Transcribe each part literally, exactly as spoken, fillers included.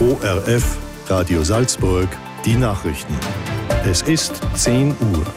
O R F, Radio Salzburg, die Nachrichten. Es ist zehn Uhr.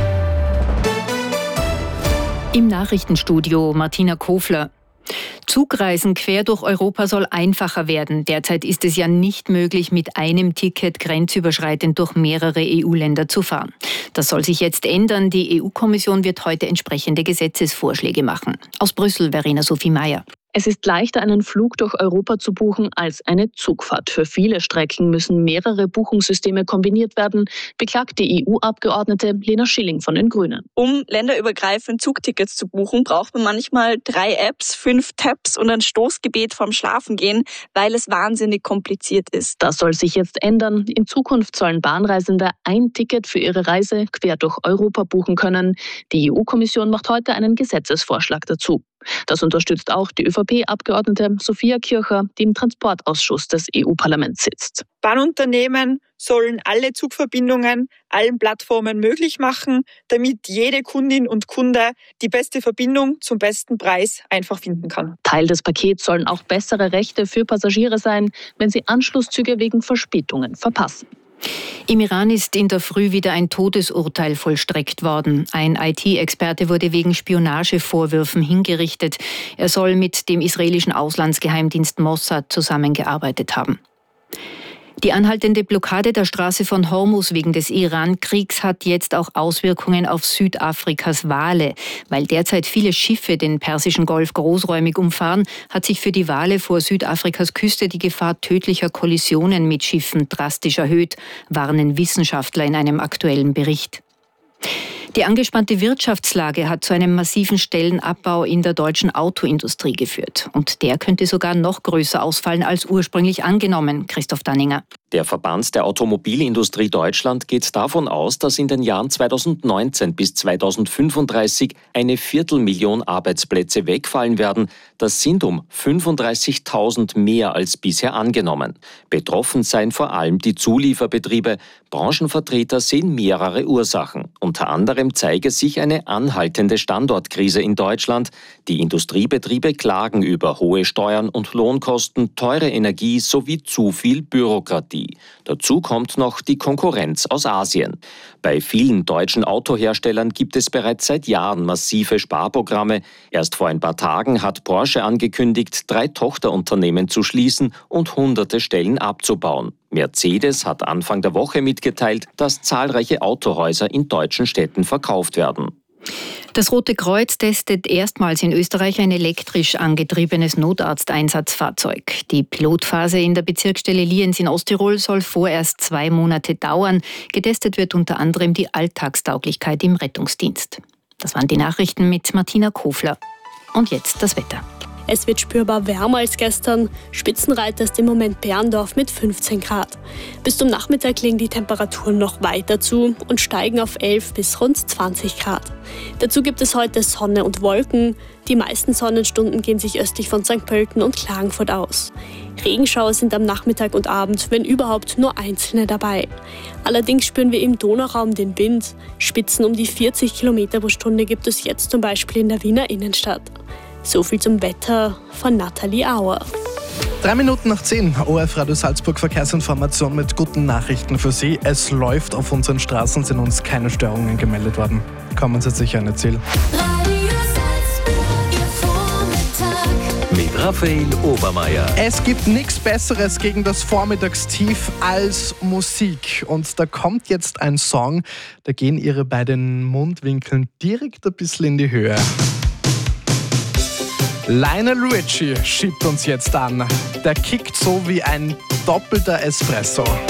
Im Nachrichtenstudio Martina Kofler. Zugreisen quer durch Europa soll einfacher werden. Derzeit ist es ja nicht möglich, mit einem Ticket grenzüberschreitend durch mehrere E U-Länder zu fahren. Das soll sich jetzt ändern. Die E U-Kommission wird heute entsprechende Gesetzesvorschläge machen. Aus Brüssel, Verena Sophie Mayer. Es ist leichter, einen Flug durch Europa zu buchen, als eine Zugfahrt. Für viele Strecken müssen mehrere Buchungssysteme kombiniert werden, beklagt die E U-Abgeordnete Lena Schilling von den Grünen. Um länderübergreifend Zugtickets zu buchen, braucht man manchmal drei Apps, fünf Tabs und ein Stoßgebet vorm Schlafengehen, weil es wahnsinnig kompliziert ist. Das soll sich jetzt ändern. In Zukunft sollen Bahnreisende ein Ticket für ihre Reise quer durch Europa buchen können. Die E U-Kommission macht heute einen Gesetzesvorschlag dazu. Das unterstützt auch die ÖVP-Abgeordnete Sophia Kircher, die im Transportausschuss des E U-Parlaments sitzt. Bahnunternehmen sollen alle Zugverbindungen allen Plattformen möglich machen, damit jede Kundin und Kunde die beste Verbindung zum besten Preis einfach finden kann. Teil des Pakets sollen auch bessere Rechte für Passagiere sein, wenn sie Anschlusszüge wegen Verspätungen verpassen. Im Iran ist in der Früh wieder ein Todesurteil vollstreckt worden. Ein I T-Experte wurde wegen Spionagevorwürfen hingerichtet. Er soll mit dem israelischen Auslandsgeheimdienst Mossad zusammengearbeitet haben. Die anhaltende Blockade der Straße von Hormuz wegen des Iran-Kriegs hat jetzt auch Auswirkungen auf Südafrikas Wale. Weil derzeit viele Schiffe den Persischen Golf großräumig umfahren, hat sich für die Wale vor Südafrikas Küste die Gefahr tödlicher Kollisionen mit Schiffen drastisch erhöht, warnen Wissenschaftler in einem aktuellen Bericht. Die angespannte Wirtschaftslage hat zu einem massiven Stellenabbau in der deutschen Autoindustrie geführt. Und der könnte sogar noch größer ausfallen als ursprünglich angenommen. Christoph Danninger. Der Verband der Automobilindustrie Deutschland geht davon aus, dass in den Jahren zweitausendneunzehn bis zweitausendfünfunddreißig eine Viertelmillion Arbeitsplätze wegfallen werden. Das sind um fünfunddreißigtausend mehr als bisher angenommen. Betroffen seien vor allem die Zulieferbetriebe. Branchenvertreter sehen mehrere Ursachen. Unter anderem zeige sich eine anhaltende Standortkrise in Deutschland. Die Industriebetriebe klagen über hohe Steuern und Lohnkosten, teure Energie sowie zu viel Bürokratie. Dazu kommt noch die Konkurrenz aus Asien. Bei vielen deutschen Autoherstellern gibt es bereits seit Jahren massive Sparprogramme. Erst vor ein paar Tagen hat Porsche angekündigt, drei Tochterunternehmen zu schließen und hunderte Stellen abzubauen. Mercedes hat Anfang der Woche mitgeteilt, dass zahlreiche Autohäuser in deutschen Städten verkauft werden. Das Rote Kreuz testet erstmals in Österreich ein elektrisch angetriebenes Notarzteinsatzfahrzeug. Die Pilotphase in der Bezirksstelle Lienz in Osttirol soll vorerst zwei Monate dauern. Getestet wird unter anderem die Alltagstauglichkeit im Rettungsdienst. Das waren die Nachrichten mit Martina Kofler. Und jetzt das Wetter. Es wird spürbar wärmer als gestern. Spitzenreiter ist im Moment Berndorf mit fünfzehn Grad. Bis zum Nachmittag legen die Temperaturen noch weiter zu und steigen auf elf bis rund zwanzig Grad. Dazu gibt es heute Sonne und Wolken. Die meisten Sonnenstunden gehen sich östlich von Sankt Pölten und Klagenfurt aus. Regenschauer sind am Nachmittag und Abend, wenn überhaupt, nur einzelne dabei. Allerdings spüren wir im Donauraum den Wind. Spitzen um die vierzig Kilometer pro Stunde gibt es jetzt zum Beispiel in der Wiener Innenstadt. So viel zum Wetter von Nathalie Auer. Drei Minuten nach zehn, O R F Radio Salzburg Verkehrsinformation mit guten Nachrichten für Sie. Es läuft auf unseren Straßen, sind uns keine Störungen gemeldet worden. Kommen Sie sicher an Ihr Ziel. Mit Raphael Obermeier. Es gibt nichts Besseres gegen das Vormittagstief als Musik. Und da kommt jetzt ein Song, da gehen Ihre beiden Mundwinkeln direkt ein bisschen in die Höhe. Lionel Richie schiebt uns jetzt an. Der kickt so wie ein doppelter Espresso.